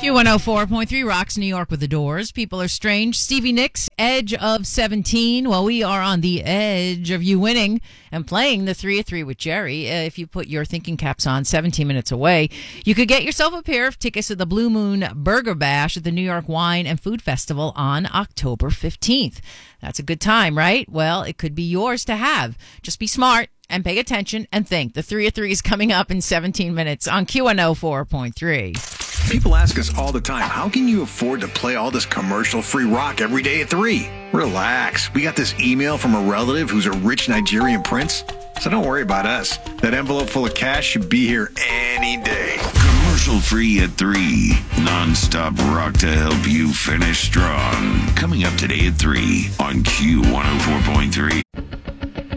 Q104.3 rocks New York with the Doors. People are strange. Stevie Nicks, edge of 17. Well, we are on the edge of you winning and playing the 3 at 3 with Jerry. If you put your thinking caps on 17 minutes away, you could get yourself a pair of tickets to the Blue Moon Burger Bash at the New York Wine and Food Festival on October 15th. That's a good time, right? Well, it could be yours to have. Just be smart and pay attention and think. The 3 at 3 is coming up in 17 minutes on Q104.3. People ask us all the time, how can you afford to play all this commercial-free rock every day at 3? Relax. We got this email from a relative who's a rich Nigerian prince, so don't worry about us. That envelope full of cash should be here any day. Commercial-free at 3. Non-stop rock to help you finish strong. Coming up today at 3 on Q104.3.